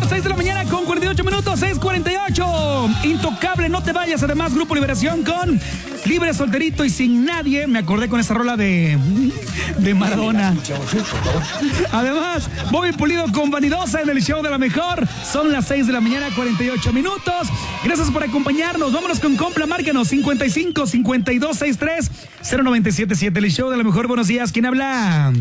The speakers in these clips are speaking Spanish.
6 de la mañana con 48 minutos, 6:48. Intocable, no te vayas. Además, Grupo Liberación con Libre, Solterito y Sin Nadie. Me acordé con esa rola de Maradona. Además, Bobby Pulido con Vanidosa en el show de la mejor. Son las 6 de la mañana, 48 minutos. Gracias por acompañarnos. Vámonos con Compla, márcanos 55 52 63 0977. El show de la mejor. Buenos días. ¿Quién habla?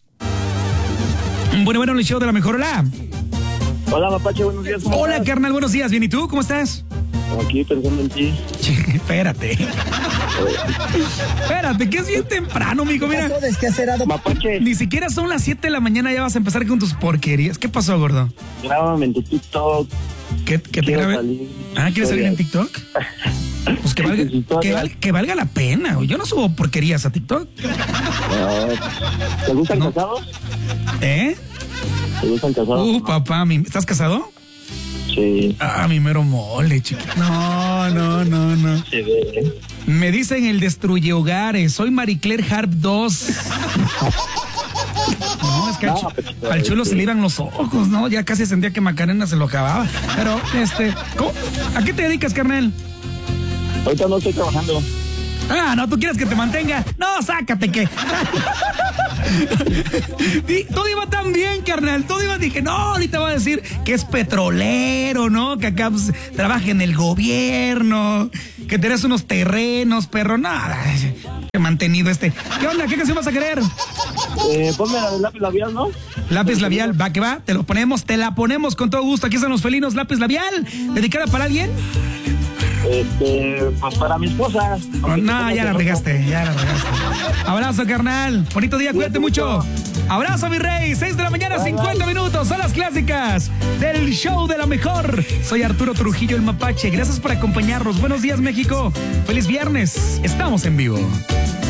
Bueno, el show de la mejor. Hola. Hola, Mapache, buenos días. Hola, carnal, buenos días. Bien, ¿y tú? ¿Cómo estás? Aquí pensando en ti. Espérate, que es bien temprano, mijo. Mira, Mapache, ni siquiera son las 7 de la mañana, ya vas a empezar con tus porquerías. ¿Qué pasó, gordo? grábame en tu TikTok. ¿Qué te Quiero grabé? salir. ¿Quieres salir en TikTok? Pues que valga la pena, güey. Yo no subo porquerías a TikTok. ¿Te gustan casados? ¿Eh? ¿Te gustan casados? Papá, ¿estás casado? Sí. Mi mero mole, chiquito. No. Se ve. Me dicen el destruye hogares. Soy Maricler Harp 2. No, es que al chulo se le iban los ojos, ¿no? Ya casi sentía que Macarena se lo acababa. Pero, ¿cómo? ¿A qué te dedicas, carnal? Ahorita no estoy trabajando. No, ¿tú quieres que te mantenga? No, sácate que. Todo iba tan bien, carnal. Dije, no, ahorita va a decir que es petrolero, ¿no? Que acá pues, trabaja en el gobierno, que tenés unos terrenos, perro. Nada, he mantenido ¿Qué onda? ¿Qué canción vas a querer? Ponme la de lápiz labial, ¿no? Lápiz labial, va que va, te la ponemos con todo gusto. Aquí están los felinos, lápiz labial. ¿Dedicada para alguien? Pues para mi esposa. No, ya la regaste. Abrazo, carnal. Bonito día, cuídate mucho. Abrazo, mi rey. 6 de la mañana, 50 minutos. Son las clásicas del show de la mejor. Soy Arturo Trujillo, el Mapache. Gracias por acompañarnos. Buenos días, México. Feliz viernes. Estamos en vivo.